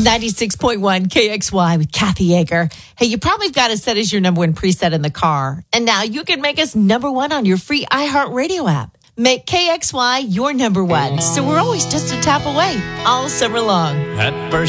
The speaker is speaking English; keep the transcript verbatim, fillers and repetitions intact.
ninety-six point one K X Y with Kathy Yeager. Hey, you probably got us set as your number one preset in the car. And now you can make us number one on your free iHeartRadio app. Make K X Y your number one, so we're always just a tap away all summer long. At first